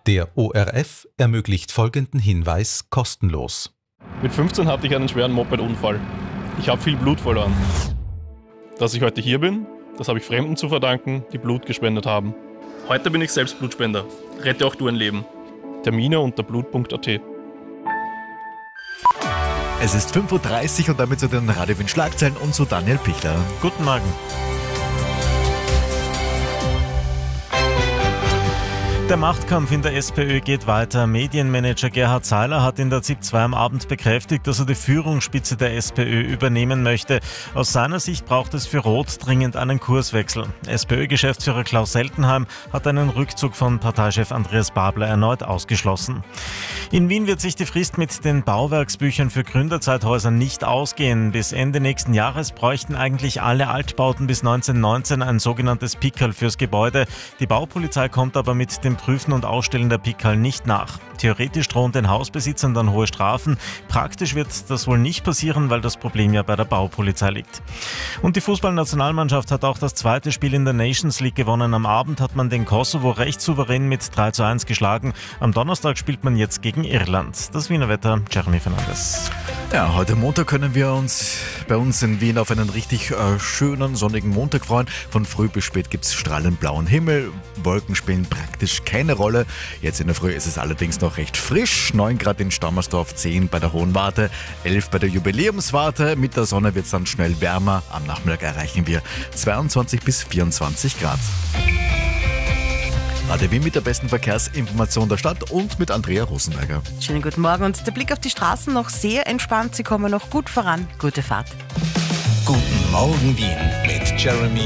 Der ORF ermöglicht folgenden Hinweis kostenlos. Mit 15 hatte ich einen schweren Mopedunfall. Ich habe viel Blut verloren. Dass ich heute hier bin, das habe ich Fremden zu verdanken, die Blut gespendet haben. Heute bin ich selbst Blutspender. Rette auch du ein Leben. Termine unter blut.at. Es ist 5:30 Uhr und damit zu den Radio Wien Schlagzeilen und zu Daniel Pichler. Guten Morgen. Der Machtkampf in der SPÖ geht weiter. Medienmanager Gerhard Seiler hat in der ZIP 2 am Abend bekräftigt, dass er die Führungsspitze der SPÖ übernehmen möchte. Aus seiner Sicht braucht es für Rot dringend einen Kurswechsel. SPÖ-Geschäftsführer Klaus Seltenheim hat einen Rückzug von Parteichef Andreas Babler erneut ausgeschlossen. In Wien wird sich die Frist mit den Bauwerksbüchern für Gründerzeithäuser nicht ausgehen. Bis Ende nächsten Jahres bräuchten eigentlich alle Altbauten bis 1919 ein sogenanntes Pickerl fürs Gebäude. Die Baupolizei kommt aber mit dem Prüfen und Ausstellen der Pickerl nicht nach. Theoretisch drohen den Hausbesitzern dann hohe Strafen. Praktisch wird das wohl nicht passieren, weil das Problem ja bei der Baupolizei liegt. Und die Fußballnationalmannschaft hat auch das zweite Spiel in der Nations League gewonnen. Am Abend hat man den Kosovo recht souverän mit 3:1 geschlagen. Am Donnerstag spielt man jetzt gegen Irland. Das Wiener Wetter, Jeremy Fernandes. Ja, heute Montag können wir uns bei uns in Wien auf einen richtig schönen, sonnigen Montag freuen. Von früh bis spät gibt es strahlend blauen Himmel. Wolken spielen praktisch keine Rolle. Jetzt in der Früh ist es allerdings noch recht frisch. 9 Grad in Stammersdorf, 10 bei der Hohen Warte, 11 bei der Jubiläumswarte. Mit der Sonne wird es dann schnell wärmer. Am Nachmittag erreichen wir 22 bis 24 Grad. Radio Wien mit der besten Verkehrsinformation der Stadt und mit Andrea Rosenberger. Schönen guten Morgen und der Blick auf die Straßen noch sehr entspannt. Sie kommen noch gut voran. Gute Fahrt. Guten Morgen Wien mit Jeremy